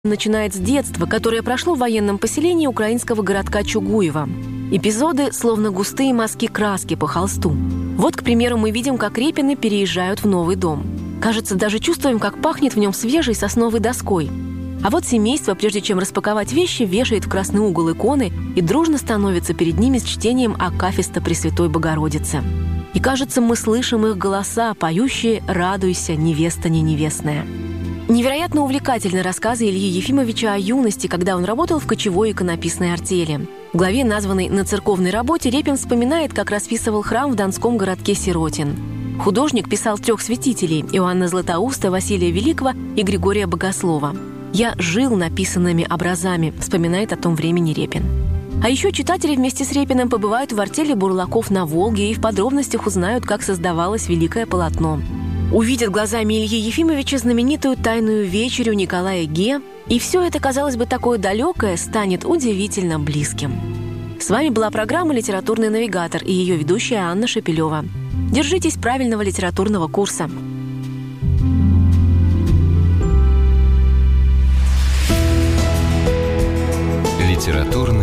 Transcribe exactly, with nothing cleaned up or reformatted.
начинает с детства, которое прошло в военном поселении украинского городка Чугуева. Эпизоды словно густые мазки краски по холсту. Вот, к примеру, мы видим, как Репины переезжают в новый дом. Кажется, даже чувствуем, как пахнет в нем свежей сосновой доской. А вот семейство, прежде чем распаковать вещи, вешает в красный угол иконы и дружно становится перед ними с чтением акафиста Пресвятой Богородицы. И, кажется, мы слышим их голоса, поющие «Радуйся, невеста не невестная». Невероятно увлекательны рассказы Ильи Ефимовича о юности, когда он работал в кочевой иконописной артели. В главе, названной «На церковной работе», Репин вспоминает, как расписывал храм в донском городке Сиротин. Художник писал трех святителей – Иоанна Златоуста, Василия Великого и Григория Богослова. «Я жил написанными образами», – вспоминает о том времени Репин. А еще читатели вместе с Репиным побывают в артели бурлаков на Волге и в подробностях узнают, как создавалось великое полотно. Увидят глазами Ильи Ефимовича знаменитую «Тайную вечерю» Николая Ге, и все это, казалось бы, такое далекое, станет удивительно близким. С вами была программа «Литературный навигатор» и ее ведущая Анна Шепелева. Держитесь правильного литературного курса. Литературный